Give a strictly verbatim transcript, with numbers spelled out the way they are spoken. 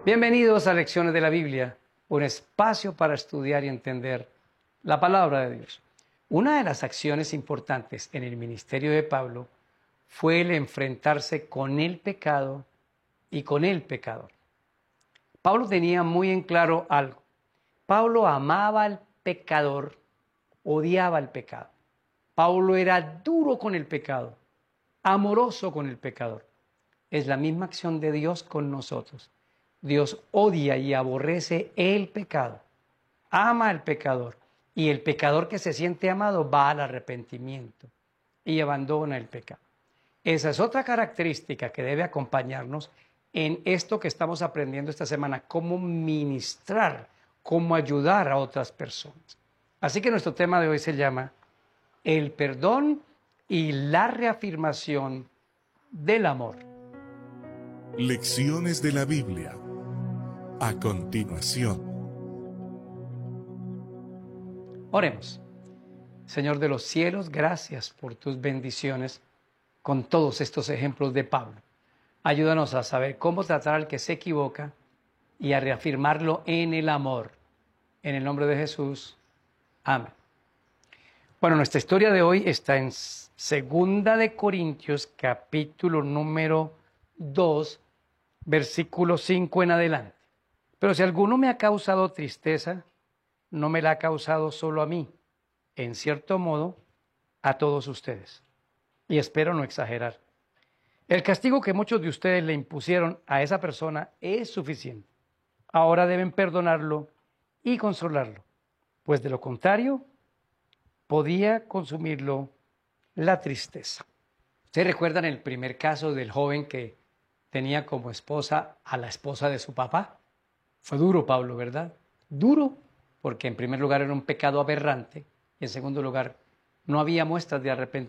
Bienvenidos a Lecciones de la Biblia, un espacio para estudiar y entender la palabra de Dios. Una de las acciones importantes en el ministerio de Pablo fue el enfrentarse con el pecado y con el pecador. Pablo tenía muy en claro algo. Pablo amaba al pecador, odiaba al pecado. Pablo era duro con el pecado, amoroso con el pecador. Es la misma acción de Dios con nosotros. Dios odia y aborrece el pecado, ama al pecador, y el pecador que se siente amado va al arrepentimiento y abandona el pecado. Esa es otra característica que debe acompañarnos en esto que estamos aprendiendo esta semana, cómo ministrar, cómo ayudar a otras personas. Así que nuestro tema de hoy se llama el perdón y la reafirmación del amor. Lecciones de la Biblia. A continuación. Oremos. Señor de los cielos, gracias por tus bendiciones con todos estos ejemplos de Pablo. Ayúdanos a saber cómo tratar al que se equivoca y a reafirmarlo en el amor. En el nombre de Jesús. Amén. Bueno, nuestra historia de hoy está en Segunda de Corintios, capítulo número dos, versículo cinco en adelante. Pero si alguno me ha causado tristeza, no me la ha causado solo a mí, en cierto modo, a todos ustedes. Y espero no exagerar. El castigo que muchos de ustedes le impusieron a esa persona es suficiente. Ahora deben perdonarlo y consolarlo, pues de lo contrario, podía consumirlo la tristeza. ¿Ustedes recuerdan el primer caso del joven que tenía como esposa a la esposa de su papá? Fue duro, Pablo, ¿verdad? Duro, porque en primer lugar era un pecado aberrante y en segundo lugar no había muestras de arrepentimiento.